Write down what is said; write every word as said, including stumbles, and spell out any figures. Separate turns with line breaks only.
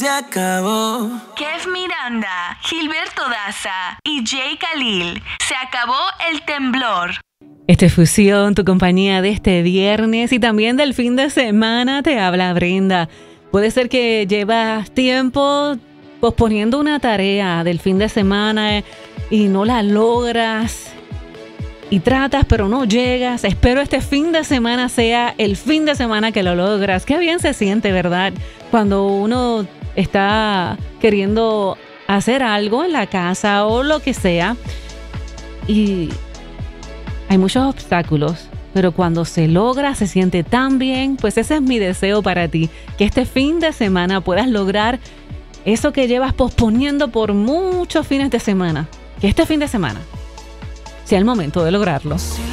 Se acabó.
Kev Miranda, Gilberto Daza y Jay Khalil. Se acabó el temblor.
Este es Fusión, tu compañía de este viernes y también del fin de semana. Te habla Brenda. Puede ser que llevas tiempo posponiendo una tarea del fin de semana y no la logras. Y tratas, pero no llegas. Espero este fin de semana sea el fin de semana que lo logras. Qué bien se siente, ¿verdad? Cuando uno está queriendo hacer algo en la casa o lo que sea y hay muchos obstáculos, pero cuando se logra se siente tan bien. Pues ese es mi deseo para ti, que este fin de semana puedas lograr eso que llevas posponiendo por muchos fines de semana, que este fin de semana sea el momento de lograrlo.